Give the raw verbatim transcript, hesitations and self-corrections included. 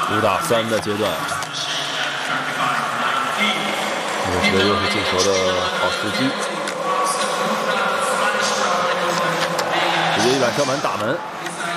五打三的阶段，我觉得又是进球的好时机，直接一板射门打门。